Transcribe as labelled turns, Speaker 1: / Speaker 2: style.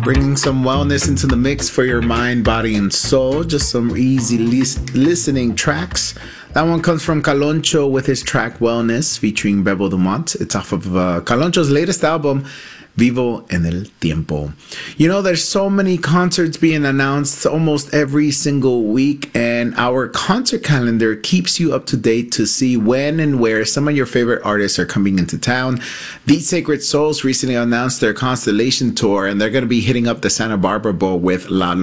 Speaker 1: Bringing some wellness into the mix for your mind, body, and soul. Just some easy listening tracks. That one comes from Caloncho with his track Wellness featuring Bebo Dumont. It's off of Caloncho's latest album, Vivo en el Tiempo. You know, there's so many concerts being announced almost every single week, and our concert calendar keeps you up to date to see when and where some of your favorite artists are coming into town. These Sacred Souls recently announced their Constellation Tour, and they're going to be hitting up the Santa Barbara Bowl with La